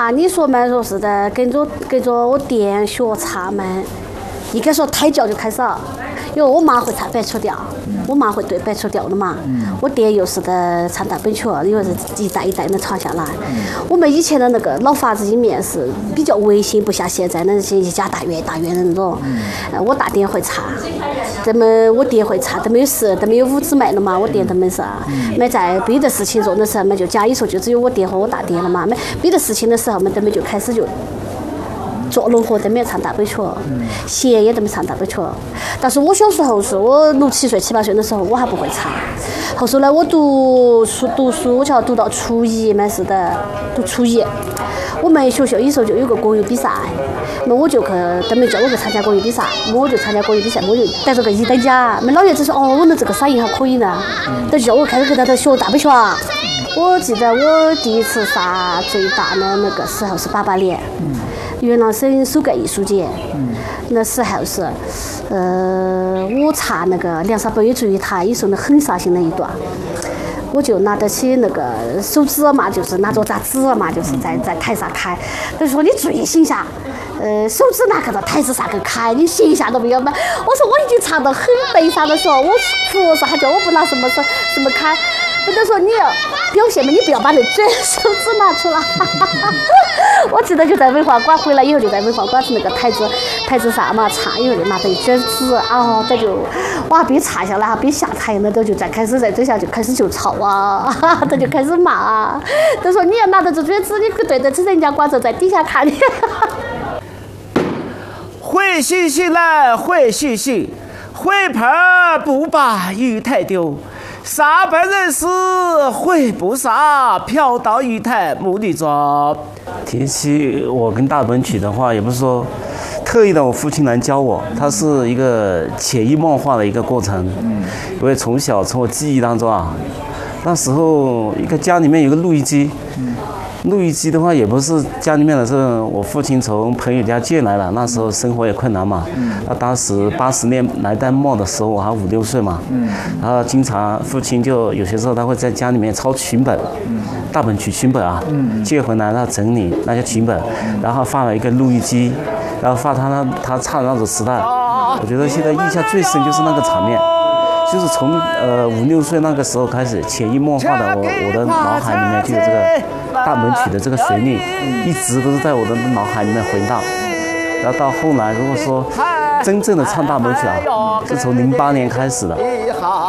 嘛，你说嘛，说是的，跟着我爹学唱嘛，应该说胎教就开始了。因为我妈会唱白曲调，我妈会对白曲调的嘛。我爹又是的唱大本曲，因为是一代一代的传下来。我们以前的那个老法子里面是比较违心，不像现在的那些一家大院的那种。我大爹会唱，咱们我爹会唱，咱们有五姊妹了嘛，我爹他们是，没在别的事情做的时候，们就家里头就只有我爹和我大爹了嘛。没别的事情的时候，们他们就开始就。做农活都没有唱大本曲，弦也都没唱大本曲。但是我小时候是我6、7岁、7、8岁的时候，我还不会唱。后头呢，我读书，我就要读到初一嘛，是的，读初一。我们学校有时候就有个国语比赛，那我就去，他们叫我去参加国语比赛，我就参加国语比赛，我就得了个1等奖。那老爷子说，哦，我们这个嗓音还可以呢，就叫我开始给他学大本曲。我记得我第一次上最大的那个时候是88年。元朗省首个艺术节，那时候是，我唱那个梁山伯与祝英台，也是那很伤心的一段。我就拿得起那个手指嘛，就是拿着张纸嘛，就是在台上开。他说你注意形象，手指拿去到台子上去开，你形象都没有嘛。我说我已经唱得很悲伤的时候，我服是还叫我不拿什么开。不能说你要表现嘛，你不要把那卷手指拿出来。我记得就在文化馆回来以后，就在文化馆那个台子上嘛唱，以后就拿着卷纸，哦，这就哇边唱下来哈边下台呢，都就在开始在嘴下就开始就吵啊，他就开始骂啊，都说你要拿着这卷纸，你可对得起人家观众在底下看你。 会细细来，会细细，会盆不把鱼太丢。杀本人死，会不杀？飘到鱼台木里抓。提起我跟大本曲的话，也不是说特意的我父亲来教我，它是一个潜移默化的一个过程。因为从小从我记忆当中啊，那时候一个家里面有个录音机。录音机的话也不是家里面的，是我父亲从朋友家借来的。那时候生活也困难嘛，那当时80年代末的时候，我还5、6岁嘛，然后经常父亲就有些时候他会在家里面抄曲本，大本曲曲本啊，借回来然后整理那些曲本，然后放了一个录音机，然后放他唱的那首磁带。我觉得现在印象最深就是那个场面。就是从5、6岁那个时候开始，潜移默化的我的脑海里面就有这个大本曲的这个旋律，一直都是在我的脑海里面回荡。然后到后来，如果说真正的唱大本曲啊，是从08年开始的。